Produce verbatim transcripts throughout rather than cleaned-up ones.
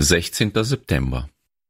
sechzehnter September.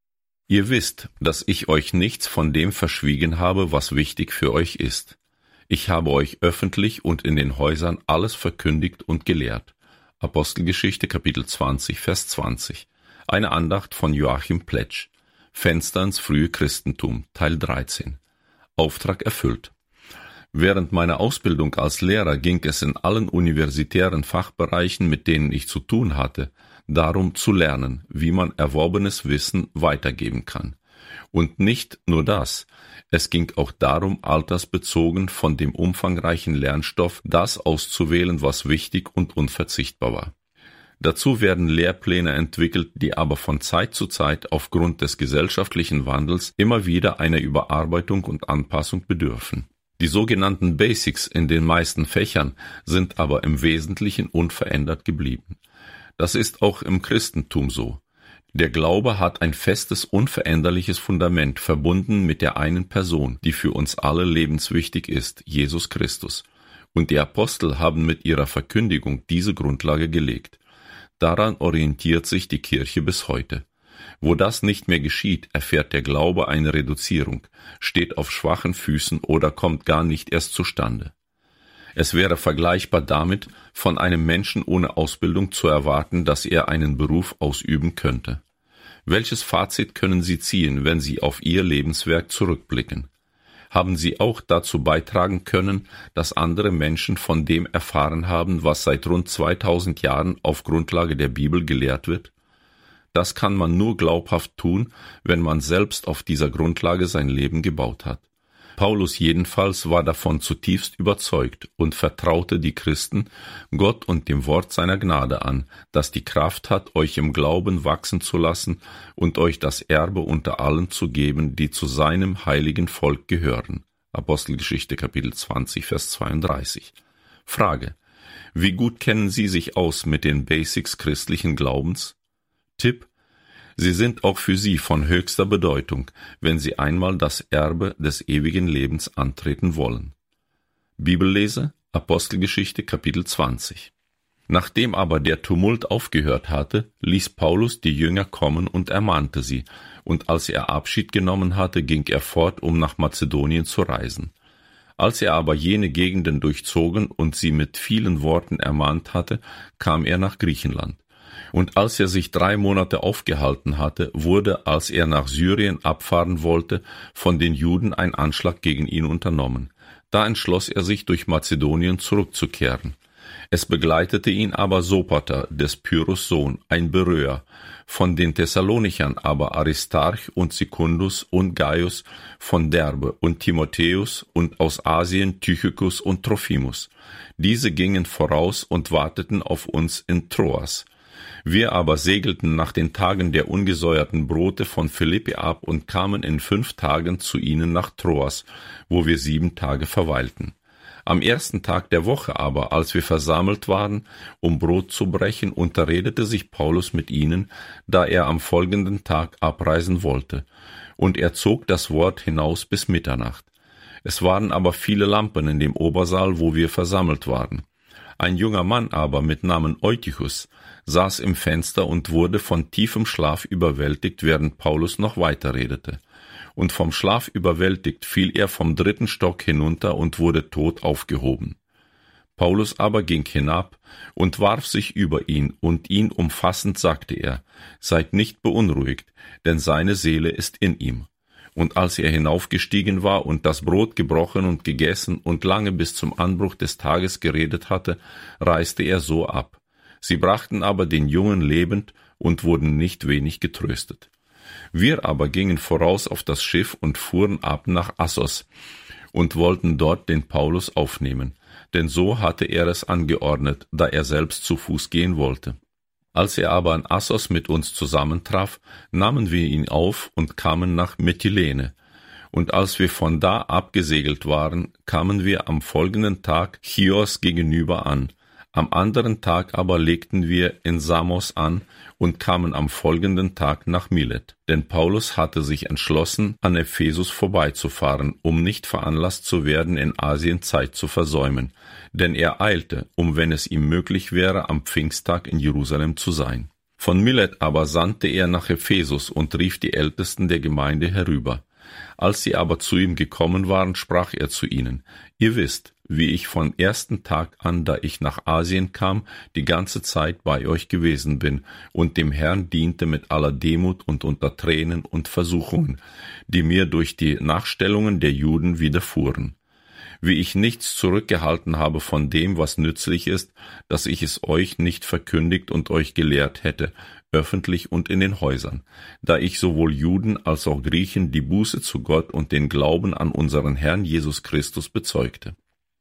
Ihr wisst, dass ich euch nichts von dem verschwiegen habe, was wichtig für euch ist. Ich habe euch öffentlich und in den Häusern alles verkündigt und gelehrt. Apostelgeschichte Kapitel zwanzig, Vers zwanzig. Eine Andacht von Joachim Pletsch. Fenster ins frühe Christentum, Teil dreizehn. Auftrag erfüllt. Während meiner Ausbildung als Lehrer ging es in allen universitären Fachbereichen, mit denen ich zu tun hatte, darum zu lernen, wie man erworbenes Wissen weitergeben kann. Und nicht nur das, es ging auch darum, altersbezogen von dem umfangreichen Lernstoff das auszuwählen, was wichtig und unverzichtbar war. Dazu werden Lehrpläne entwickelt, die aber von Zeit zu Zeit aufgrund des gesellschaftlichen Wandels immer wieder einer Überarbeitung und Anpassung bedürfen. Die sogenannten Basics in den meisten Fächern sind aber im Wesentlichen unverändert geblieben. Das ist auch im Christentum so. Der Glaube hat ein festes, unveränderliches Fundament, verbunden mit der einen Person, die für uns alle lebenswichtig ist, Jesus Christus. Und die Apostel haben mit ihrer Verkündigung diese Grundlage gelegt. Daran orientiert sich die Kirche bis heute. Wo das nicht mehr geschieht, erfährt der Glaube eine Reduzierung, steht auf schwachen Füßen oder kommt gar nicht erst zustande. Es wäre vergleichbar damit, von einem Menschen ohne Ausbildung zu erwarten, dass er einen Beruf ausüben könnte. Welches Fazit können Sie ziehen, wenn Sie auf Ihr Lebenswerk zurückblicken? Haben Sie auch dazu beitragen können, dass andere Menschen von dem erfahren haben, was seit rund zweitausend Jahren auf Grundlage der Bibel gelehrt wird? Das kann man nur glaubhaft tun, wenn man selbst auf dieser Grundlage sein Leben gebaut hat. Paulus jedenfalls war davon zutiefst überzeugt und vertraute die Christen Gott und dem Wort seiner Gnade an, das die Kraft hat, euch im Glauben wachsen zu lassen und euch das Erbe unter allen zu geben, die zu seinem heiligen Volk gehören. Apostelgeschichte Kapitel zwanzig, Vers zweiunddreißig. Frage: Wie gut kennen Sie sich aus mit den Basics christlichen Glaubens? Tipp: Sie sind auch für Sie von höchster Bedeutung, wenn Sie einmal das Erbe des ewigen Lebens antreten wollen. Bibellese, Apostelgeschichte Kapitel zwanzig. Nachdem aber der Tumult aufgehört hatte, ließ Paulus die Jünger kommen und ermahnte sie, und als er Abschied genommen hatte, ging er fort, um nach Mazedonien zu reisen. Als er aber jene Gegenden durchzogen und sie mit vielen Worten ermahnt hatte, kam er nach Griechenland. Und als er sich drei Monate aufgehalten hatte, wurde, als er nach Syrien abfahren wollte, von den Juden ein Anschlag gegen ihn unternommen. Da entschloss er sich, durch Mazedonien zurückzukehren. Es begleitete ihn aber Sopater, des Pyrrhus Sohn, ein Beröer, von den Thessalonichern aber Aristarch und Secundus und Gaius von Derbe und Timotheus und aus Asien Tychicus und Trophimus. Diese gingen voraus und warteten auf uns in Troas. Wir aber segelten nach den Tagen der ungesäuerten Brote von Philippi ab und kamen in fünf Tagen zu ihnen nach Troas, wo wir sieben Tage verweilten. Am ersten Tag der Woche aber, als wir versammelt waren, um Brot zu brechen, unterredete sich Paulus mit ihnen, da er am folgenden Tag abreisen wollte. Und er zog das Wort hinaus bis Mitternacht. Es waren aber viele Lampen in dem Obersaal, wo wir versammelt waren. Ein junger Mann aber mit Namen Eutychus saß im Fenster und wurde von tiefem Schlaf überwältigt, während Paulus noch weiterredete. Und vom Schlaf überwältigt fiel er vom dritten Stock hinunter und wurde tot aufgehoben. Paulus aber ging hinab und warf sich über ihn, und ihn umfassend sagte er: Seid nicht beunruhigt, denn seine Seele ist in ihm. Und als er hinaufgestiegen war und das Brot gebrochen und gegessen und lange bis zum Anbruch des Tages geredet hatte, reiste er so ab. Sie brachten aber den Jungen lebend und wurden nicht wenig getröstet. Wir aber gingen voraus auf das Schiff und fuhren ab nach Assos und wollten dort den Paulus aufnehmen, denn so hatte er es angeordnet, da er selbst zu Fuß gehen wollte. Als er aber an Assos mit uns zusammentraf, nahmen wir ihn auf und kamen nach Methylene. Und als wir von da abgesegelt waren, kamen wir am folgenden Tag Chios gegenüber an. Am anderen Tag aber legten wir in Samos an und kamen am folgenden Tag nach Milet. Denn Paulus hatte sich entschlossen, an Ephesus vorbeizufahren, um nicht veranlasst zu werden, in Asien Zeit zu versäumen. Denn er eilte, um, wenn es ihm möglich wäre, am Pfingsttag in Jerusalem zu sein. Von Milet aber sandte er nach Ephesus und rief die Ältesten der Gemeinde herüber. Als sie aber zu ihm gekommen waren, sprach er zu ihnen: Ihr wisst, wie ich von ersten Tag an, da ich nach Asien kam, die ganze Zeit bei euch gewesen bin und dem Herrn diente mit aller Demut und unter Tränen und Versuchungen, die mir durch die Nachstellungen der Juden widerfuhren. Wie ich nichts zurückgehalten habe von dem, was nützlich ist, dass ich es euch nicht verkündigt und euch gelehrt hätte, öffentlich und in den Häusern, da ich sowohl Juden als auch Griechen die Buße zu Gott und den Glauben an unseren Herrn Jesus Christus bezeugte.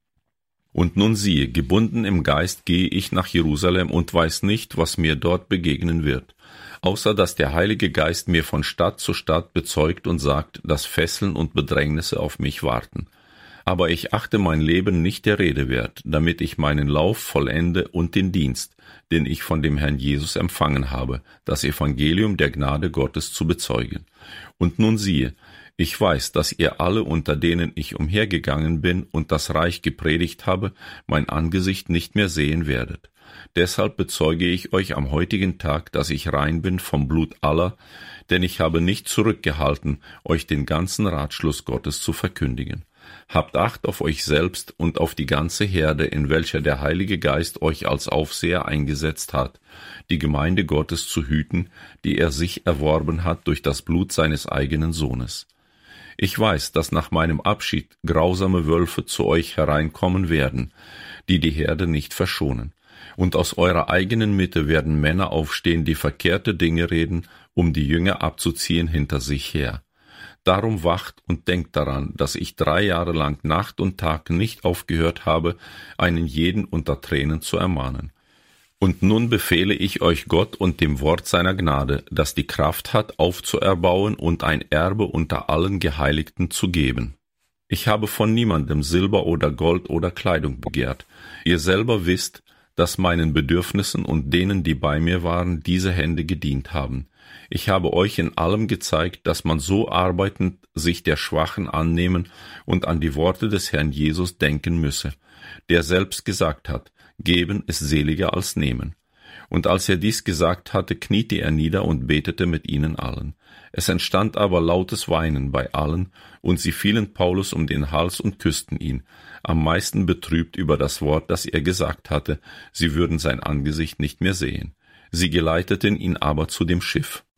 Und nun siehe, gebunden im Geist gehe ich nach Jerusalem und weiß nicht, was mir dort begegnen wird, außer dass der Heilige Geist mir von Stadt zu Stadt bezeugt und sagt, dass Fesseln und Bedrängnisse auf mich warten. Aber ich achte mein Leben nicht der Rede wert, damit ich meinen Lauf vollende und den Dienst, den ich von dem Herrn Jesus empfangen habe, das Evangelium der Gnade Gottes zu bezeugen. Und nun siehe, ich weiß, dass ihr alle, unter denen ich umhergegangen bin und das Reich gepredigt habe, mein Angesicht nicht mehr sehen werdet. Deshalb bezeuge ich euch am heutigen Tag, dass ich rein bin vom Blut aller, denn ich habe nicht zurückgehalten, euch den ganzen Ratschluss Gottes zu verkündigen. Habt Acht auf euch selbst und auf die ganze Herde, in welcher der Heilige Geist euch als Aufseher eingesetzt hat, die Gemeinde Gottes zu hüten, die er sich erworben hat durch das Blut seines eigenen Sohnes. Ich weiß, dass nach meinem Abschied grausame Wölfe zu euch hereinkommen werden, die die Herde nicht verschonen. Und aus eurer eigenen Mitte werden Männer aufstehen, die verkehrte Dinge reden, um die Jünger abzuziehen hinter sich her. Darum wacht und denkt daran, dass ich drei Jahre lang Nacht und Tag nicht aufgehört habe, einen jeden unter Tränen zu ermahnen. Und nun befehle ich euch Gott und dem Wort seiner Gnade, das die Kraft hat, aufzuerbauen und ein Erbe unter allen Geheiligten zu geben. Ich habe von niemandem Silber oder Gold oder Kleidung begehrt. Ihr selber wisst, dass meinen Bedürfnissen und denen, die bei mir waren, diese Hände gedient haben. Ich habe euch in allem gezeigt, dass man so arbeitend sich der Schwachen annehmen und an die Worte des Herrn Jesus denken müsse, der selbst gesagt hat, Geben ist seliger als Nehmen. Und als er dies gesagt hatte, kniete er nieder und betete mit ihnen allen. Es entstand aber lautes Weinen bei allen, und sie fielen Paulus um den Hals und küssten ihn, am meisten betrübt über das Wort, das er gesagt hatte, sie würden sein Angesicht nicht mehr sehen. Sie geleiteten ihn aber zu dem Schiff.